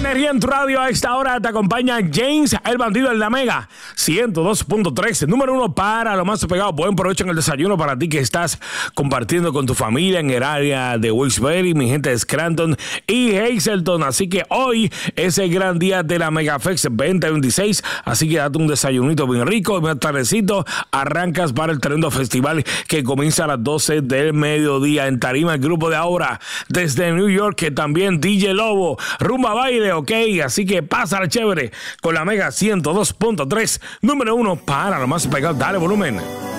Energía en tu radio. A esta hora te acompaña James, el bandido en la Mega 102.3, número 1 para lo más pegado. Buen provecho en el desayuno para ti que estás compartiendo con tu familia en el área de Wilkes-Barre, mi gente de Scranton y Hazleton. Así que hoy es el gran día de la MegaFest 2026, así que date un desayunito bien rico, bien tardecito, arrancas para el tremendo festival que comienza a las 12 del mediodía en tarima. El grupo de ahora desde New York, que también DJ Lobo, rumba baile, ok, así que pásala chévere con la Mega 102.3, número 1 para lo más pegado. Dale volumen.